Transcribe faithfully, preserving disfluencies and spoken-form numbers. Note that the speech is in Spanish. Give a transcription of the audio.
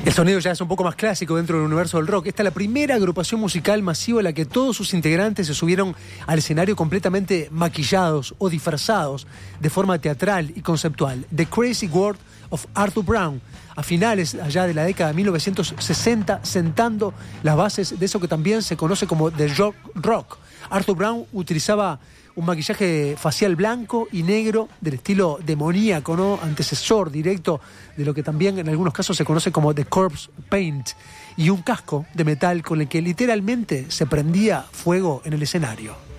El sonido ya es un poco más clásico dentro del universo del rock. Esta es la primera agrupación musical masiva en la que todos sus integrantes se subieron al escenario completamente maquillados o disfrazados de forma teatral y conceptual. The Crazy World of Arthur Brown, a finales allá de la década de mil novecientos sesenta, sentando las bases de eso que también se conoce como The Rock Rock. Arthur Brown utilizaba un maquillaje facial blanco y negro del estilo demoníaco, ¿no? Antecesor directo de lo que también en algunos casos se conoce como The Corpse Paint, y un casco de metal con el que literalmente se prendía fuego en el escenario.